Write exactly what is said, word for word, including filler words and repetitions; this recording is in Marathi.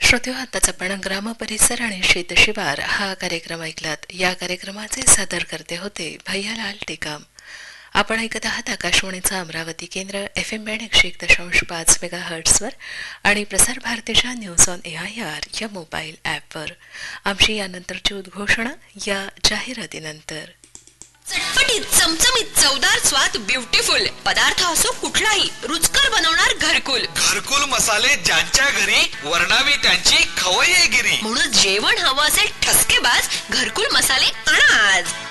श्रोते हो, आताच आपण ग्राम परिसर आणि शेतशिवार हा कार्यक्रम ऐकलात. या कार्यक्रमाचे सादर करते होते भैयालाल टेकाम. आपण ऐकत आहात आकाशवाणीचं अमरावती केंद्र एफ एम बँड एकशे एक दशांश पाच मेगा हर्ट्सवर आणि प्रसार भारतीच्या news on A I R या मोबाईल ॲपवर. आमची यानंतरची उद्घोषणा या जाहिरातीनंतर. चटपटीत चमचमीत चवदार स्वाद ब्युटिफुल पदार्थ असो कुठलाही रुचकर बनवणार घरकुल. घरकुल मसाले ज्यांच्या घरी वर्णावी त्यांची खवय्येगिरी. म्हणून जेवण हवं असेल ठसकेबाज घरकुल मसाले आणा आज.